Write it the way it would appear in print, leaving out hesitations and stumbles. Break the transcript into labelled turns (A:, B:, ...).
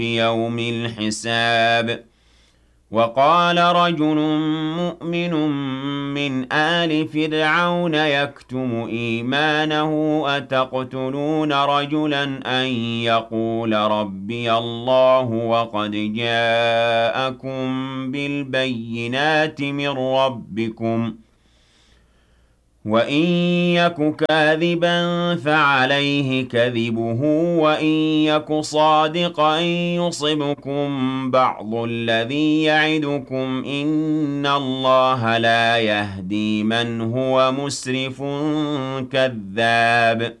A: بيوم الحساب وقال رجل مؤمن من آل فرعون يكتم إيمانه أتقتلون رجلا أن يقول ربي الله وقد جاءكم بالبينات من ربكم وإن يك كاذبا فعليه كذبه وإن يك صادقا يصبكم بعض الذي يعدكم إن الله لا يهدي من هو مسرف كذاب